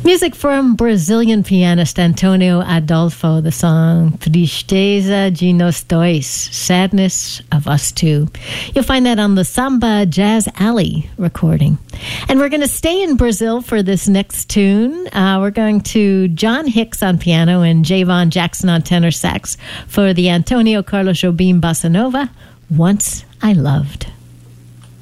Music from Brazilian pianist Antonio Adolfo, the song Tristeza de Nós Dois, Sadness of Us Two. You'll find that on the Samba Jazz Alley recording. And we're going to stay in Brazil for this next tune. We're going to John Hicks on piano and Javon Jackson on tenor sax for the Antonio Carlos Jobim Bossa Nova, Once I Loved.